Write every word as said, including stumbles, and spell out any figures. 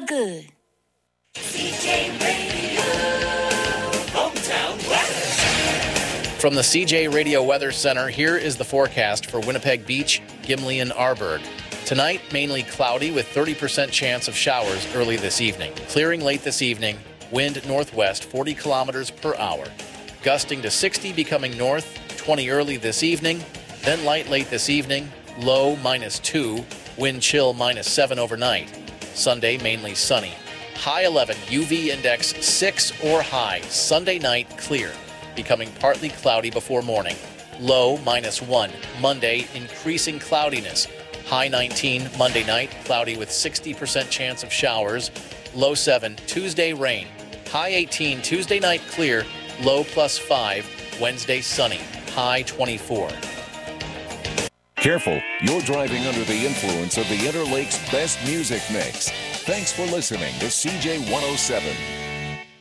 good. C J Radio, hometown weather. From the C J Radio Weather Center, here is the forecast for Winnipeg Beach, Gimli, and Arborg. Tonight, mainly cloudy with thirty percent chance of showers early this evening. Clearing late this evening, wind northwest forty kilometers per hour. Gusting to sixty, becoming north, twenty early this evening. Then light late this evening, low minus two, wind chill minus seven overnight. Sunday, mainly sunny. High eleven, U V index six or high. Sunday night, clear, becoming partly cloudy before morning. Low minus one. Monday, increasing cloudiness. High nineteen, Monday night, cloudy with sixty percent chance of showers. Low seven, Tuesday rain. High eighteen, Tuesday night clear. Low plus five, Wednesday sunny. High twenty-four. Careful, you're driving under the influence of the Interlake's best music mix. Thanks for listening to C J one oh seven.